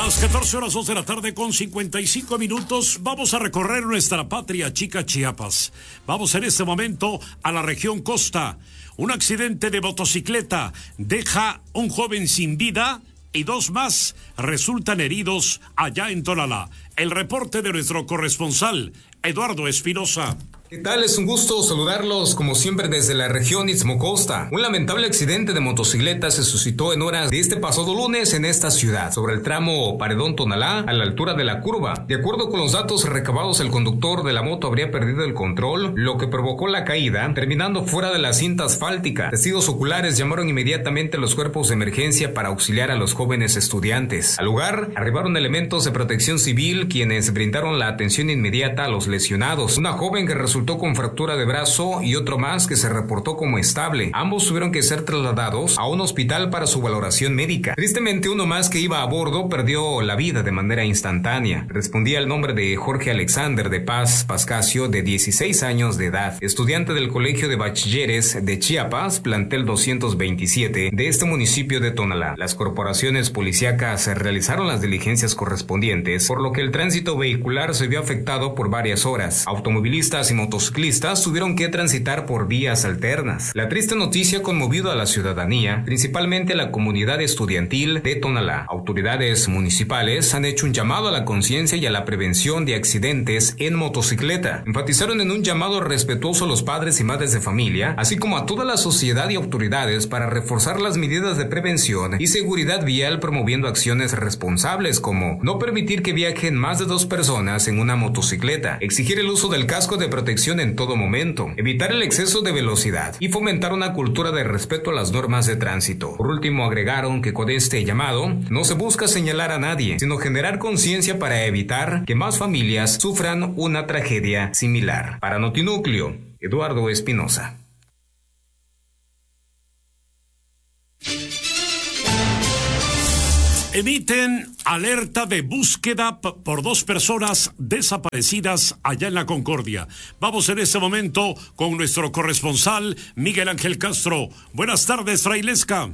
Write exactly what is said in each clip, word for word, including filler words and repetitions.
Las catorce horas dos de la tarde con cincuenta y cinco minutos, vamos a recorrer nuestra patria chica Chiapas. Vamos en este momento a la región costa. Un accidente de motocicleta deja un joven sin vida y dos más resultan heridos allá en Tonalá. El reporte de nuestro corresponsal, Eduardo Espinosa. ¿Qué tal? Es un gusto saludarlos como siempre desde la región Istmo Costa. Un lamentable accidente de motocicleta se suscitó en horas de este pasado lunes en esta ciudad, sobre el tramo Paredón-Tonalá, a la altura de la curva. De acuerdo con los datos recabados, el conductor de la moto habría perdido el control, lo que provocó la caída, terminando fuera de la cinta asfáltica. Testigos oculares llamaron inmediatamente a los cuerpos de emergencia para auxiliar a los jóvenes estudiantes. Al lugar arribaron elementos de protección civil, quienes brindaron la atención inmediata a los lesionados. Una joven que resultó resultó con fractura de brazo y otro más que se reportó como estable. Ambos tuvieron que ser trasladados a un hospital para su valoración médica. Tristemente, uno más que iba a bordo perdió la vida de manera instantánea. Respondía al nombre de Jorge Alexander de Paz Pascasio, de dieciséis años de edad, estudiante del Colegio de Bachilleres de Chiapas, plantel doscientos veintisiete de este municipio de Tonalá. Las corporaciones policíacas realizaron las diligencias correspondientes, por lo que el tránsito vehicular se vio afectado por varias horas. Automovilistas y motociclistas tuvieron que transitar por vías alternas. La triste noticia conmovió a la ciudadanía, principalmente a la comunidad estudiantil de Tonalá. Autoridades municipales han hecho un llamado a la conciencia y a la prevención de accidentes en motocicleta. Enfatizaron en un llamado respetuoso a los padres y madres de familia, así como a toda la sociedad y autoridades para reforzar las medidas de prevención y seguridad vial, promoviendo acciones responsables como no permitir que viajen más de dos personas en una motocicleta, exigir el uso del casco de protección en todo momento, evitar el exceso de velocidad y fomentar una cultura de respeto a las normas de tránsito. Por último, agregaron que con este llamado no se busca señalar a nadie, sino generar conciencia para evitar que más familias sufran una tragedia similar. Para Notinúcleo, Eduardo Espinosa. Emiten alerta de búsqueda p- por dos personas desaparecidas allá en la Concordia. Vamos en este momento con nuestro corresponsal Miguel Ángel Castro. Buenas tardes, Frailesca.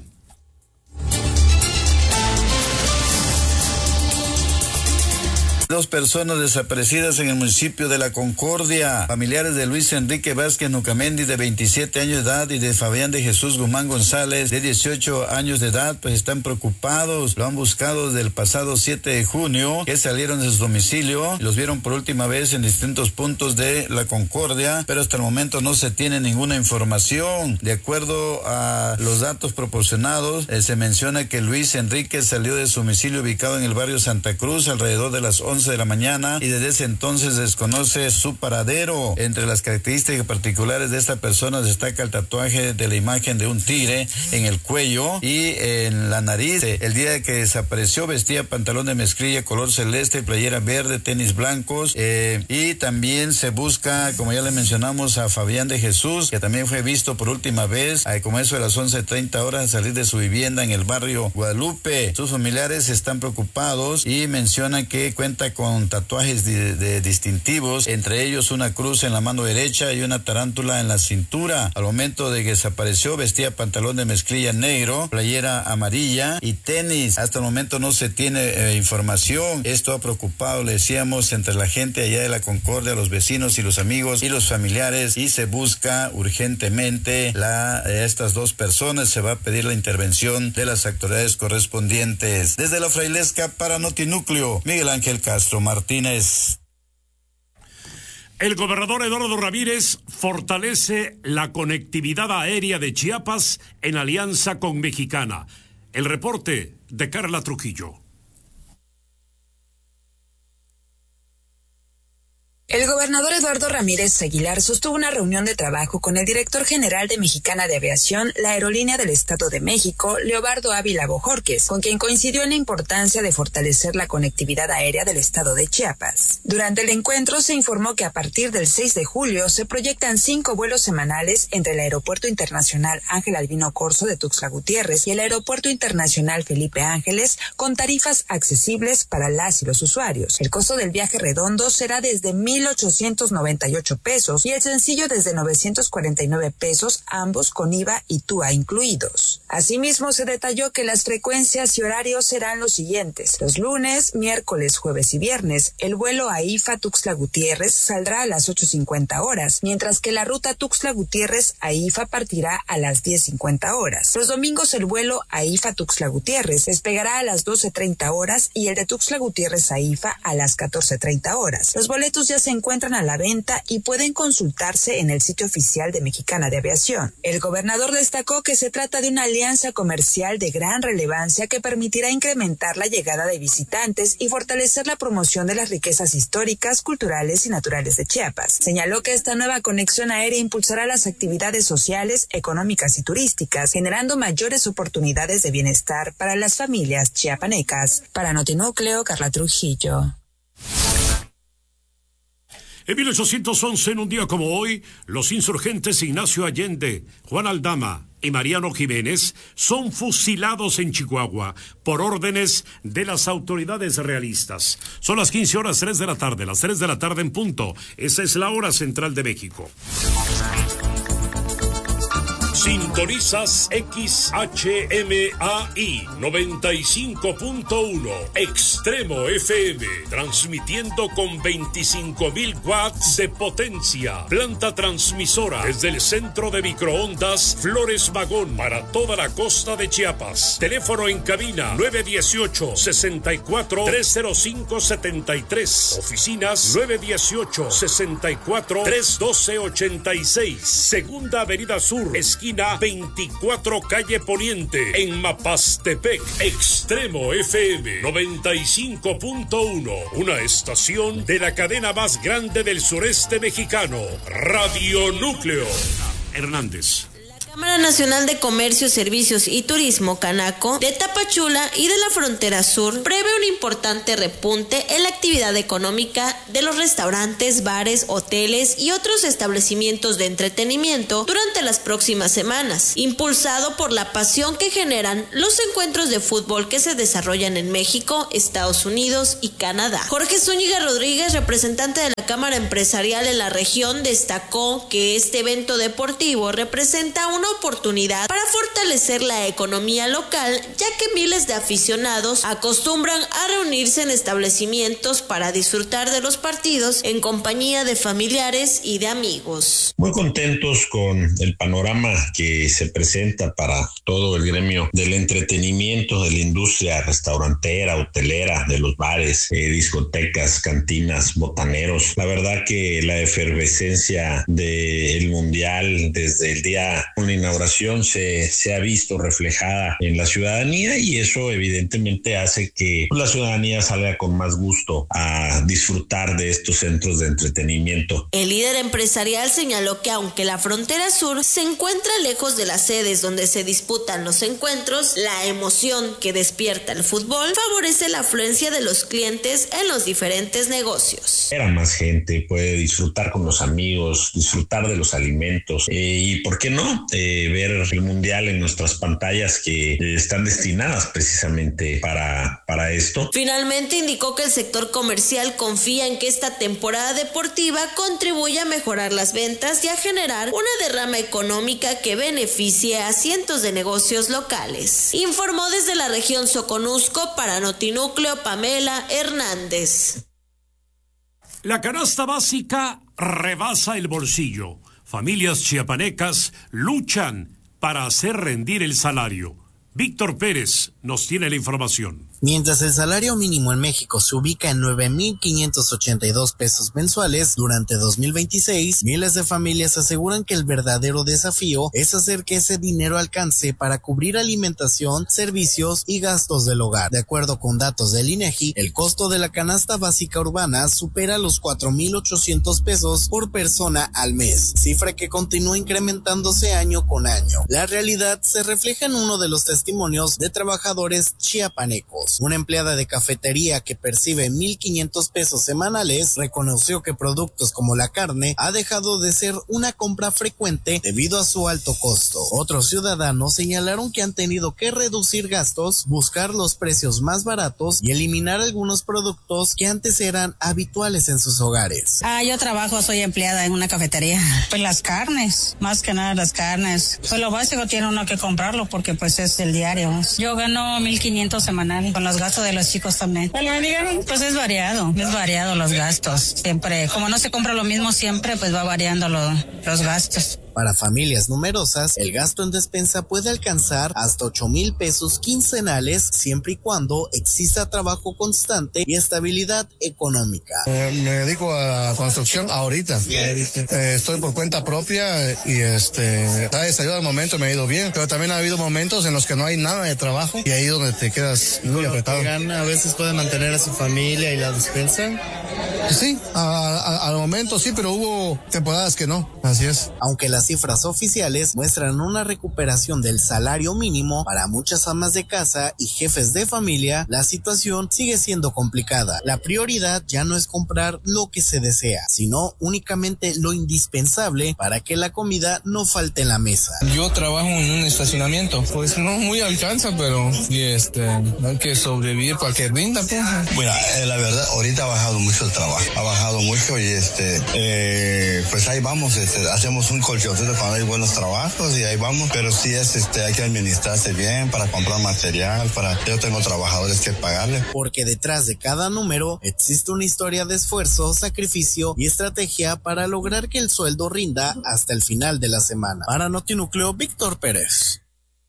Dos personas desaparecidas en el municipio de La Concordia. Familiares de Luis Enrique Vázquez Nucamendi, de veintisiete años de edad, y de Fabián de Jesús Guzmán González, de dieciocho años de edad, pues están preocupados. Lo han buscado desde el pasado siete de junio, que salieron de su domicilio. Los vieron por última vez en distintos puntos de La Concordia, pero hasta el momento no se tiene ninguna información. De acuerdo a los datos proporcionados, eh, se menciona que Luis Enrique salió de su domicilio ubicado en el barrio Santa Cruz alrededor de las once de la mañana y desde ese entonces desconoce su paradero. Entre las características particulares de esta persona destaca el tatuaje de la imagen de un tigre en el cuello y en la nariz. El día que desapareció vestía pantalón de mezclilla color celeste, playera verde, tenis blancos, eh, y también se busca, como ya le mencionamos, a Fabián de Jesús, que también fue visto por última vez eh, como eso de las once treinta horas salir de su vivienda en el barrio Guadalupe. Sus familiares están preocupados y mencionan que cuenta con tatuajes de, de distintivos, entre ellos una cruz en la mano derecha y una tarántula en la cintura. Al momento de que desapareció vestía pantalón de mezclilla negro, playera amarilla y tenis. Hasta el momento no se tiene eh, información. Esto ha preocupado, le decíamos, entre la gente allá de La Concordia, los vecinos y los amigos y los familiares, y se busca urgentemente la eh, estas dos personas. Se va a pedir la intervención de las autoridades correspondientes. Desde La Frailesca para Notinúcleo, Miguel Ángel Castro Martínez. El gobernador Eduardo Ramírez fortalece la conectividad aérea de Chiapas en alianza con Mexicana. El reporte de Carla Trujillo. El gobernador Eduardo Ramírez Aguilar sostuvo una reunión de trabajo con el director general de Mexicana de Aviación, la aerolínea del Estado de México, Leobardo Ávila Bojorquez, con quien coincidió en la importancia de fortalecer la conectividad aérea del estado de Chiapas. Durante el encuentro se informó que a partir del seis de julio se proyectan cinco vuelos semanales entre el Aeropuerto Internacional Ángel Albino Corzo de Tuxtla Gutiérrez y el Aeropuerto Internacional Felipe Ángeles, con tarifas accesibles para las y los usuarios. El costo del viaje redondo será desde mil mil ochocientos noventa y ocho pesos y el sencillo desde novecientos cuarenta y nueve pesos, ambos con I V A y T U A incluidos. Asimismo, se detalló que las frecuencias y horarios serán los siguientes. Los lunes, miércoles, jueves y viernes, el vuelo a I F A Tuxtla Gutiérrez saldrá a las ocho cincuenta horas, mientras que la ruta Tuxtla Gutiérrez a I F A partirá a las diez cincuenta horas. Los domingos el vuelo a I F A Tuxtla Gutiérrez despegará a las doce treinta horas y el de Tuxtla Gutiérrez a I F A a las catorce treinta horas. Los boletos ya se encuentran a la venta y pueden consultarse en el sitio oficial de Mexicana de Aviación. El gobernador destacó que se trata de una alianza comercial de gran relevancia que permitirá incrementar la llegada de visitantes y fortalecer la promoción de las riquezas históricas, culturales y naturales de Chiapas. Señaló que esta nueva conexión aérea impulsará las actividades sociales, económicas y turísticas, generando mayores oportunidades de bienestar para las familias chiapanecas. Para Notinúcleo, Carla Trujillo. En mil ochocientos once, en un día como hoy, los insurgentes Ignacio Allende, Juan Aldama y Mariano Jiménez son fusilados en Chihuahua por órdenes de las autoridades realistas. Son las quince horas tres de la tarde, las tres de la tarde en punto. Esa es la hora central de México. Sintonizas X H M A I noventa y cinco punto uno Extremo F M, transmitiendo con veinticinco mil watts de potencia. Planta transmisora desde el centro de microondas Flores Magón para toda la costa de Chiapas. Teléfono en cabina nueve uno ocho, seis cuatro, tres cero cinco siete tres. Oficinas nueve uno ocho, seis cuatro, tres uno dos ocho seis. Segunda Avenida Sur, esquina veinticuatro calle Poniente, en Mapastepec. Extremo F M noventa y cinco punto uno, una estación de la cadena más grande del sureste mexicano, Radio Núcleo. Hernández. Cámara Nacional de Comercio, Servicios y Turismo, Canaco, de Tapachula y de la Frontera Sur, prevé un importante repunte en la actividad económica de los restaurantes, bares, hoteles y otros establecimientos de entretenimiento durante las próximas semanas, impulsado por la pasión que generan los encuentros de fútbol que se desarrollan en México, Estados Unidos y Canadá. Jorge Zúñiga Rodríguez, representante de la Cámara Empresarial en la región, destacó que este evento deportivo representa un una oportunidad para fortalecer la economía local, ya que miles de aficionados acostumbran a reunirse en establecimientos para disfrutar de los partidos en compañía de familiares y de amigos. Muy contentos con el panorama que se presenta para todo el gremio del entretenimiento, de la industria restaurantera, hotelera, de los bares, eh, discotecas, cantinas, botaneros. La verdad que la efervescencia del mundial desde el día una inauguración se, se ha visto reflejada en la ciudadanía, y eso evidentemente hace que la ciudadanía salga con más gusto a disfrutar de estos centros de entretenimiento. El líder empresarial señaló que aunque la Frontera Sur se encuentra lejos de las sedes donde se disputan los encuentros, la emoción que despierta el fútbol favorece la afluencia de los clientes en los diferentes negocios. Era más gente, puede disfrutar con los amigos, disfrutar de los alimentos, eh, y ¿por qué no? Eh, ver el mundial en nuestras pantallas que eh, están destinadas precisamente para, para esto. Finalmente indicó que el sector comercial confía en que esta temporada deportiva contribuya a mejorar las ventas y a generar una derrama económica que beneficie a cientos de negocios locales. Informó desde la región Soconusco para Notinúcleo Pamela Hernández. La canasta básica rebasa el bolsillo. Familias chiapanecas luchan para hacer rendir el salario. Víctor Pérez nos tiene la información. Mientras el salario mínimo en México se ubica en nueve mil quinientos ochenta y dos pesos mensuales durante dos mil veintiséis, miles de familias aseguran que el verdadero desafío es hacer que ese dinero alcance para cubrir alimentación, servicios y gastos del hogar. De acuerdo con datos del INEGI, el costo de la canasta básica urbana supera los cuatro mil ochocientos pesos por persona al mes, cifra que continúa incrementándose año con año. La realidad se refleja en uno de los testimonios de trabajadores trabajadores chiapanecos. Una empleada de cafetería que percibe mil quinientos pesos semanales reconoció que productos como la carne ha dejado de ser una compra frecuente debido a su alto costo. Otros ciudadanos señalaron que han tenido que reducir gastos, buscar los precios más baratos y eliminar algunos productos que antes eran habituales en sus hogares. Ah, yo trabajo, soy empleada en una cafetería. Pues las carnes, más que nada las carnes. Pues lo básico tiene uno que comprarlo porque pues es el diario. Yo gano mil quinientos semanal con los gastos de los chicos también. Bueno, digan, pues es variado, es variado los gastos. Siempre, como no se compra lo mismo siempre, pues va variando lo, los gastos. Para familias numerosas, el gasto en despensa puede alcanzar hasta ocho mil pesos quincenales siempre y cuando exista trabajo constante y estabilidad económica. Eh, me dedico a construcción ahorita. Eh, estoy por cuenta propia y este, gracias a Dios al momento me ha ido bien, pero también ha habido momentos en los que no hay nada de trabajo y ahí donde te quedas muy apretado. ¿Gana a veces puede mantener a su familia y la despensa? Sí, a, a, al momento sí, pero hubo temporadas que no, así es. Aunque las cifras oficiales muestran una recuperación del salario mínimo para muchas amas de casa y jefes de familia, la situación sigue siendo complicada. La prioridad ya no es comprar lo que se desea, sino únicamente lo indispensable para que la comida no falte en la mesa. Yo trabajo en un estacionamiento, pues no muy alcanza, pero y este, hay que sobrevivir para que rinda, pues. Bueno, eh, la verdad, ahorita ha bajado mucho el trabajo, ha bajado mucho y este, eh, pues ahí vamos, este, hacemos un colchoncito cuando hay buenos trabajos y ahí vamos, pero sí es, este, hay que administrarse bien para comprar material, para, yo tengo trabajadores que pagarle. Porque detrás de cada número existe una historia de esfuerzo, sacrificio y estrategia para lograr que el sueldo rinda hasta el final de la semana. Para Notinúcleo, Víctor Pérez.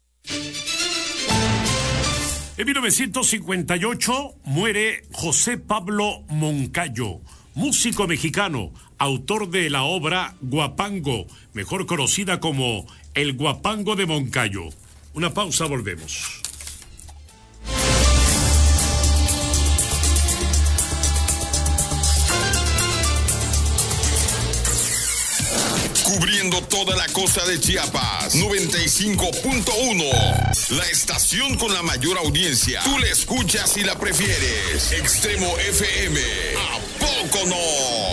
En mil novecientos cincuenta y ocho muere José Pablo Moncayo, músico mexicano, autor de la obra Guapango, mejor conocida como El Guapango de Moncayo. Una pausa, volvemos. Cubriendo toda la costa de Chiapas, noventa y cinco punto uno. La estación con la mayor audiencia. Tú la escuchas y la prefieres. Extremo F M. ¿A poco no?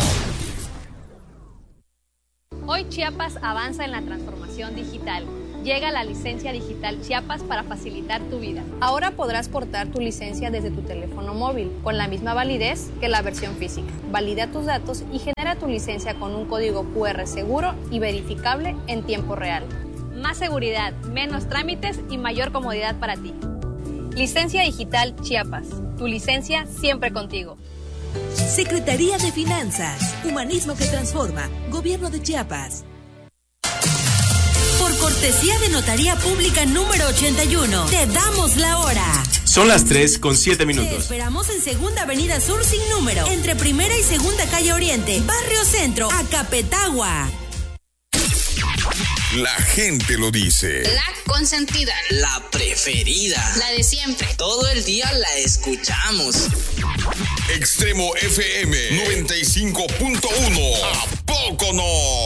Hoy Chiapas avanza en la transformación digital. Llega la licencia digital Chiapas para facilitar tu vida. Ahora podrás portar tu licencia desde tu teléfono móvil, con la misma validez que la versión física. Valida tus datos y genera tu licencia con un código cu erre seguro y verificable en tiempo real. Más seguridad, menos trámites y mayor comodidad para ti. Licencia digital Chiapas. Tu licencia siempre contigo. Secretaría de Finanzas. Humanismo que transforma. Gobierno de Chiapas. Por cortesía de Notaría Pública número ochenta y uno, te damos la hora. Son las tres con siete minutos. Te esperamos en Segunda Avenida Sur sin número, entre Primera y Segunda Calle Oriente, Barrio Centro, Acapetagua. La gente lo dice. La consentida. La preferida. La de siempre. Todo el día la escuchamos. Extremo F M noventa y cinco punto uno. ¿A poco no?